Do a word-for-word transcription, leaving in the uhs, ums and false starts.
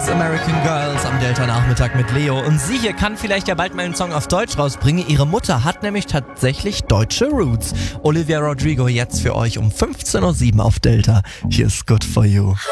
American Girls am Delta-Nachmittag mit Leo. Und sie hier kann vielleicht ja bald mal einen Song auf Deutsch rausbringen. Ihre Mutter hat nämlich tatsächlich deutsche Roots. Olivia Rodrigo jetzt für euch um fünfzehn Uhr sieben auf Delta. Hier ist Good For You.